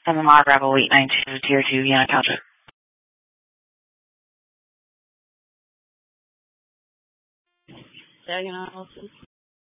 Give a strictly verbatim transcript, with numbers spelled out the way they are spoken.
M M R Bravo eight nine two, Tier two, Vienna Township. Diagnosis.